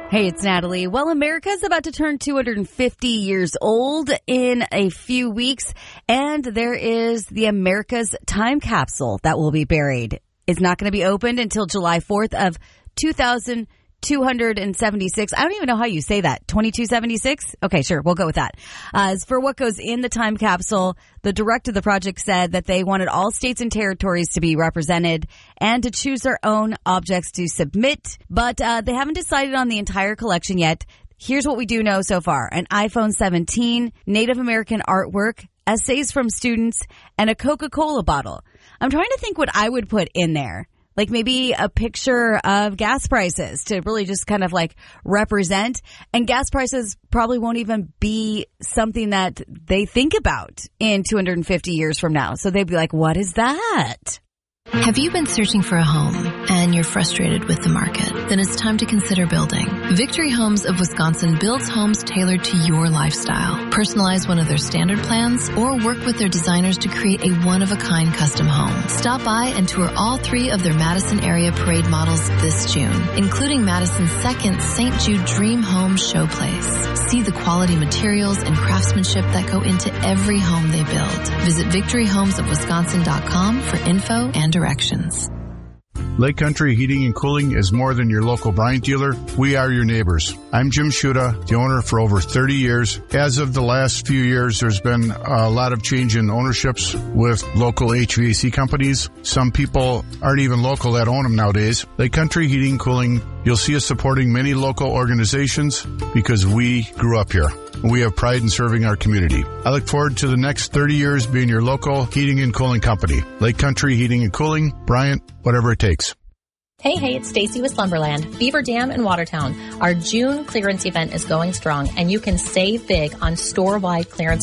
Hey, it's Natalie. Well, America's about to turn 250 years old in a few weeks, and there is the America's time capsule that will be buried. It's not going to be opened until July 4th of 2276. I don't even know how you say that. 2276? Okay, sure. We'll go with that. As for what goes in the time capsule, the director of the project said that they wanted all states and territories to be represented and to choose their own objects to submit, but they haven't decided on the entire collection yet. Here's what we do know so far. An iPhone 17, Native American artwork, essays from students, and a Coca-Cola bottle. I'm trying to think what I would put in there. Like maybe a picture of gas prices to really just kind of like represent. And gas prices probably won't even be something that they think about in 250 years from now. So they'd be like, what is that? Have you been searching for a home and you're frustrated with the market? Then it's time to consider building. Victory Homes of Wisconsin builds homes tailored to your lifestyle. Personalize one of their standard plans or work with their designers to create a one-of-a-kind custom home. Stop by and tour all 3 of their Madison area parade models this June, including Madison's second St. Jude Dream Home Showplace. See the quality materials and craftsmanship that go into every home they build. Visit victoryhomesofwisconsin.com for info and directions. Lake Country Heating and Cooling is more than your local Bryant dealer. We are your neighbors. I'm Jim Schuda, the owner for over 30 years. As of the last few years, there's been a lot of change in ownerships with local HVAC companies. Some people aren't even local that own them nowadays. Lake Country Heating and Cooling, you'll see us supporting many local organizations because we grew up here. We have pride in serving our community. I look forward to the next 30 years being your local heating and cooling company. Lake Country Heating and Cooling, Bryant, whatever it takes. Hey, it's Stacy with Slumberland. Beaver Dam in Watertown. Our June clearance event is going strong, and you can save big on store-wide clearance